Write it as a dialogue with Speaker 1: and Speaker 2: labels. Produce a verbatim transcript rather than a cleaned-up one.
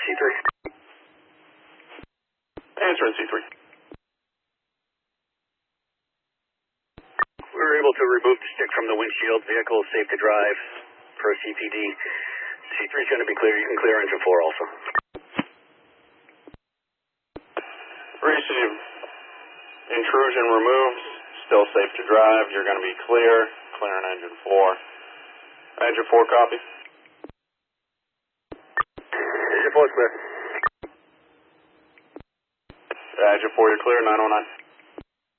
Speaker 1: C three.
Speaker 2: Answering C three.
Speaker 1: We were able to remove the stick from the windshield. Vehicle is safe to drive per C P D. C three is going to be clear. You can clear engine four also.
Speaker 2: Receive. Intrusion removed. Still safe to drive. You're going to be clear. Clearing engine four. Engine four copy.
Speaker 1: Engine four is clear.
Speaker 2: Engine four, you're clear. nine oh nine.